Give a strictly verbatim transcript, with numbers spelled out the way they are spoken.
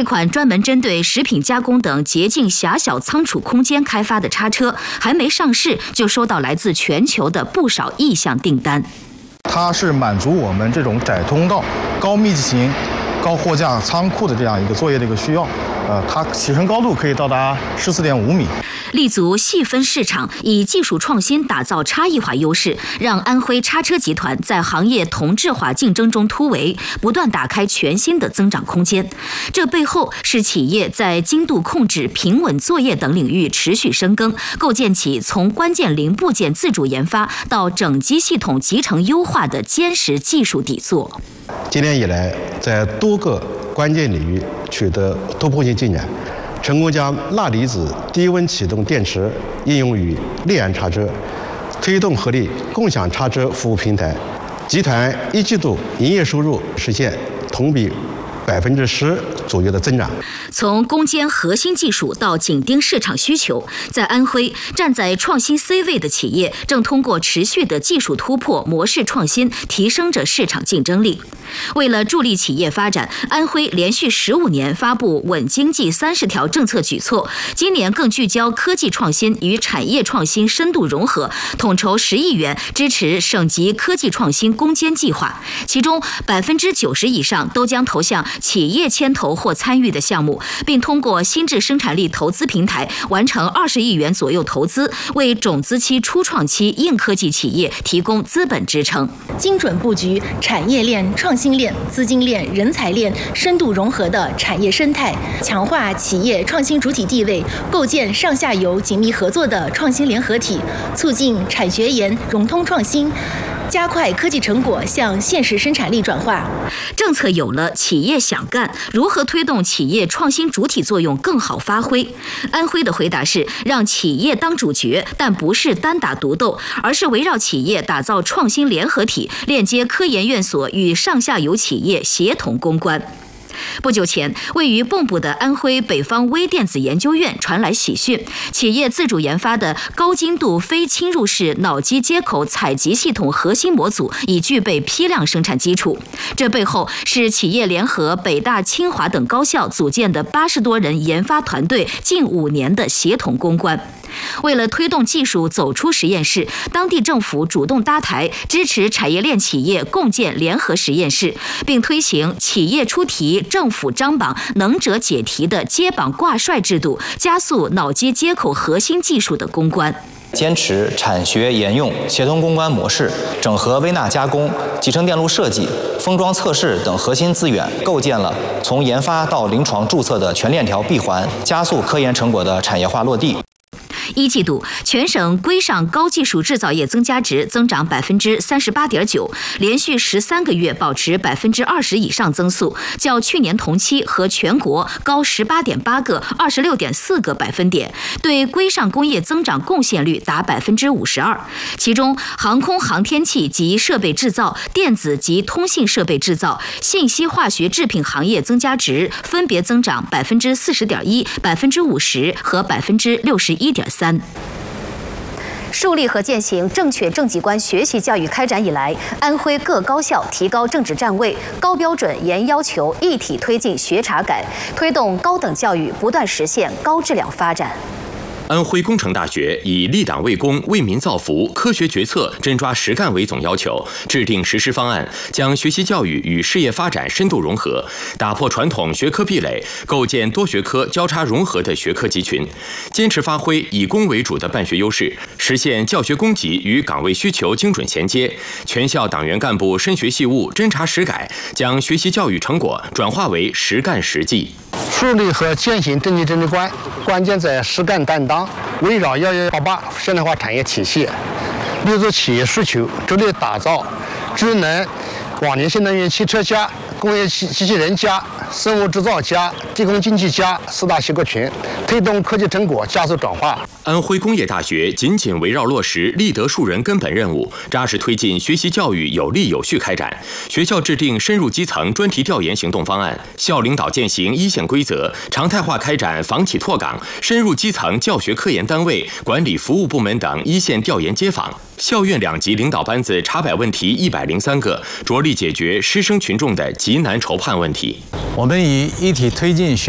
这款专门针对食品加工等洁净狭小仓储空间开发的叉车，还没上市就收到来自全球的不少意向订单。 它是满足我们这种窄通道、高密集型、高货架仓库的这样一个作业的一个需要。呃，它起升高度可以到达十四点五米。 立足细分市场，以技术创新打造差异化优势，让安徽叉车集团在行业同质化竞争中突围，不断打开全新的增长空间。这背后是企业在精度控制、平稳作业等领域持续深耕，构建起从关键零部件自主研发到整机系统集成优化的坚实技术底座。 今年以来，在多个关键领域取得突破性进展，成功将钠离子低温启动电池应用于内燃叉车，推动合力共享叉车服务平台。集团一季度营业收入实现同比百分之十左右的增长。 从攻坚核心技术到紧盯市场需求，在安徽站在创新 C 位的企业，正通过持续的技术突破、模式创新，提升着市场竞争力。为了助力企业发展，安徽连续十五年发布稳经济三十条政策举措，今年更聚焦科技创新与产业创新深度融合，统筹十亿元支持省级科技创新攻坚计划，其中百分之九十以上都将投向企业牵头或参与的项目，并通过新智生产力投资平台完成二十亿元左右投资，为种子期、初创期硬科技企业提供资本支撑。 精准布局产业链、创新链、资金链、人才链深度融合的产业生态，强化企业创新主体地位，构建上下游紧密合作的创新联合体，促进产学研融通创新，加快科技成果向现实生产力转化。 政策有了，企业想干，如何推动企业创新主体作用更好发挥？安徽的回答是，让企业当主角，但不是单打独斗，而是围绕企业打造创新联合体，链接科研院所与上下游企业协同攻关。不久前，位于蚌埠的安徽北方微电子研究院传来喜讯，企业自主研发的高精度非侵入式脑机接口采集系统核心模组已具备批量生产基础。这背后是企业联合北大、清华等高校组建的八十多人研发团队近五年的协同攻关。为了推动技术走出实验室，当地政府主动搭台，支持产业链企业共建联合实验室，并推行企业出题、政府张榜、能者解题的接榜挂帅制度，加速脑机接口核心技术的攻关。 坚持产学研用协同攻关模式，整合微纳加工、集成电路设计、封装测试等核心资源，构建了从研发到临床注册的全链条闭环，加速科研成果的产业化落地。 一季度，全省规上高技术制造业增加值增长百分之三十八点九，连续十三个月保持百分之二十以上增速，较去年同期和全国高十八点八个、二十六点四个百分点，对规上工业增长贡献率达百分之五十二。其中，航空航天器及设备制造、电子及通信设备制造、信息化学制品行业增加值分别增长百分之四十点一、百分之五十和百分之六十一点三。 树立和践行正确政绩观学习教育开展以来，安徽各高校提高政治站位，高标准、严要求，一体推进学查改，推动高等教育不断实现高质量发展。 安徽工程大学以立党为公、为民造福、科学决策、真抓实干为总要求，制定实施方案，将学习教育与事业发展深度融合，打破传统学科壁垒，构建多学科交叉融合的学科集群，坚持发挥以工为主的办学优势，实现教学供给与岗位需求精准衔接。全校党员干部深学细悟、真查实改，将学习教育成果转化为实干实际。 树立和践行政绩政治观，关键在实干担当。围绕幺幺八八现代化产业体系，立足企业需求，着力打造智能网联新能源汽车加、工业机机器人加、生物制造加、地空经济加四大学科群，推动科技成果加速转化。 安徽工业大学紧紧围绕落实立德树人根本任务，扎实推进学习教育有力有序开展。学校制定深入基层专题调研行动方案，校领导践行一线规则，常态化开展房企拓岗，深入基层教学科研单位、管理服务部门等一线调研接访。校院两级领导班子查摆问题一百零三个，着力解决师生群众的急难筹盼问题。 我们以一体推进学